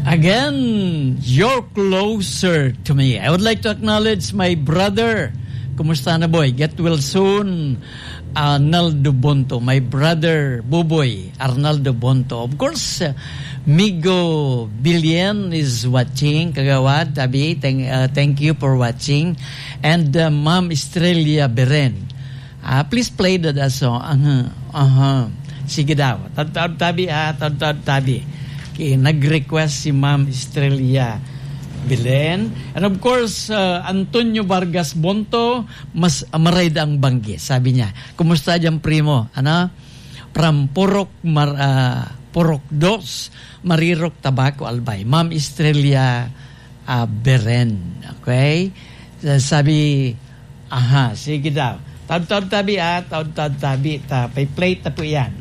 Again, you're closer to me. I would like to acknowledge my brother. Kumusta na, boy? Get well soon. Arnaldo Bonto, my brother Buboy, Arnaldo Bonto. Of course, Migo Billion is watching. Kagawad, tabi, thank you for watching. And Ma'am Estrella Beren. Please play that song. Sige daw. Tabi. Nag-request si Ma'am Estrella Belen. And of course, Antonio Vargas Bonto, mas maray ang banggi. Sabi niya, kumusta dyan, primo? From Purok Dos, Marirok, Tabaco, Albay. Ma'am Estrella Beren. Okay? Sabi, sige daw. Tabi. Pay-plate na po yan.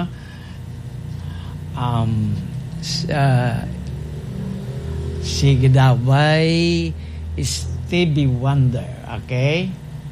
Sige daw, by Stevie Wonder. Okay?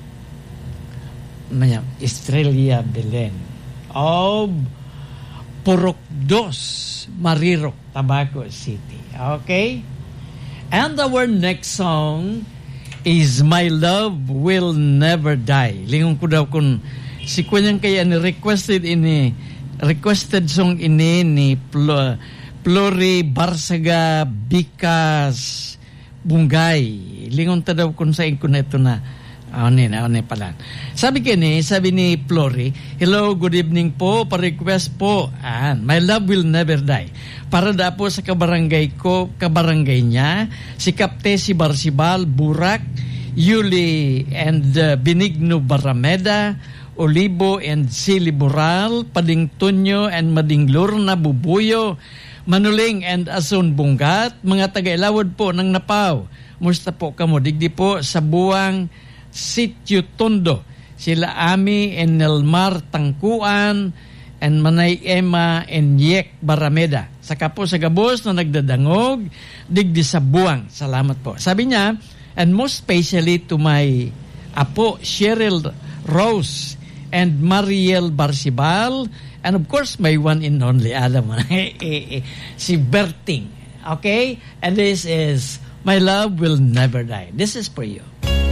Estrella Belen of Purok Dos, Marirok, Tabaco City. Okay? And our next song is My Love Will Never Die. Lingon ko daw kung si kunyang kaya ni requested song ini ni Flori Barsaga Bikas Bunggay. Lingon ta daw kung sa ko na ito na. Pala. Sabi ni Flori, hello, good evening po, pa-request po. My Love Will Never Die. Para da po sa kabarangay niya, si Kapte si Barsibal, Burak, Yuli and Benigno Barameda, Olivo and Sili Boral, Pading Tunyo and Madinglor na Bubuyo, Manuling and Ason Bungat, mga taga-Ilawod po ng Napaw. Musta po kamo? Digdi po sa buwang Sitio Tondo. Sila Ami and Nelmar Tangkuan and Manay Emma and Yek Barameda. Saka po sa Gabos na nagdadangog, digdi sa buwang. Salamat po. Sabi niya, and most especially to my apo, Cheryl Rose and Mariel Barsibal, and of course, my one and only, alam mo na, si Berting. Okay? And this is My Love Will Never Die. This is for you.